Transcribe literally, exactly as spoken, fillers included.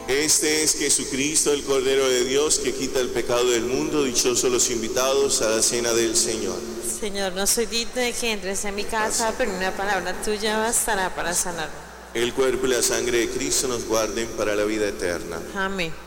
Este es Jesucristo, el Cordero de Dios, que quita el pecado del mundo. Dichosos los invitados a la cena del Señor. Señor, no soy digno de que entres en mi casa, pero una palabra tuya bastará para sanarme. El cuerpo y la sangre de Cristo nos guarden para la vida eterna. Amén.